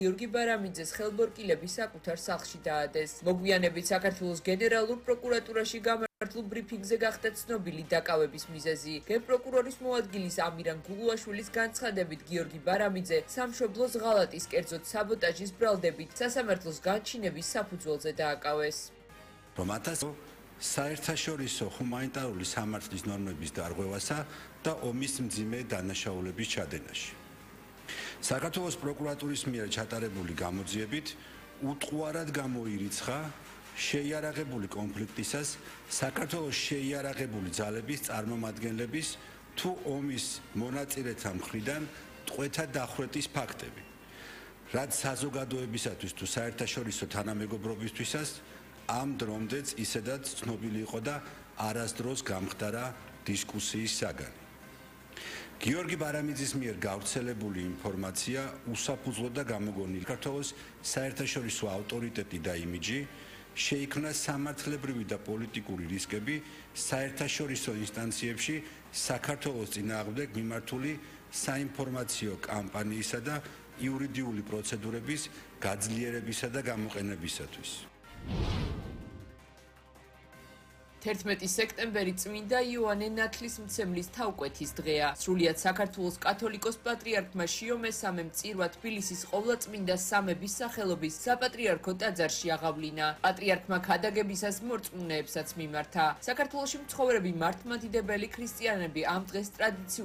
გიორგი ბარამიძეს ხელბორკილები საკუთარ სახლში დაადეს. მოგვიანებით საქართველოს გენერალურ პროკურატურაში გამართულ ბრიფინგზე გახდა ცნობილი დაკავების მიზეზი. გენპროკურორის მოადგილის ამირან გულუაშვილის განცხადებით, გიორგი ბარამიძე სამშობლოს ღალატის, კერძოდ საბოტაჟის ბრალდებით სასამართლოს განჩინების საფუძველზე დააკავეს. საერთაშორისო ჰუმანიტარული სამართლის ნორმების დარღვევასა და ომის მძიმე დანაშაულების ჩადენაში. საქართველოს პროკურატურის მიერ ჩატარებული გამოძიებით უტყუარად გამოირიცხა შეიარაღებული კონფლიქტისას საქართველოს შეიარაღებული ძალების წარმომადგენლების თუ ომის მონაწილეთა მხრიდან ტყვეთა დახვრეტის ფაქტები, რაც საზოგადოებისათვის თუ საერთაშორისო თანამეგობრობისთვისაც ამ დრომდეც ისედაც ცნობილი იყო და არასდროს გამხდარა დისკუსიის საგანი. გიორგი ბარამიძის მიერ გავრცელებული ინფორმაცია უსაფუძვლოდ და გამოგონილი საქართველოს საერთაშორისო ავტორიტეტი და იმიჯი, შეიქმნა სამართლებრივი და პოლიტიკური რისკები საერთაშორისო ინსტანციებში საქართველოს წინააღმდეგ მიმართული საინფორმაციო კამპანიისა და იურიდიული პროცედურების გაძლიერებისა და გამოყენებისათვის. 11 სექტემბერი წმინდა იოანე ნათლისმცემლის თავკვეთის დღეა. სრულიად საქართველოს კათოლიკოს პატრიარქმა შიო მესამემ წირვა თბილისის ყოვლადწმინდა სამების სახელობის საპატრიარქო ტაძარში აღავლინა. პატრიარქმა ქადაგებისას მორწმუნეებსაც მიმართა. საქართველოში მცხოვრები მართლმადიდებელი ქრისტიანები ამ დღეს ტრადიციულად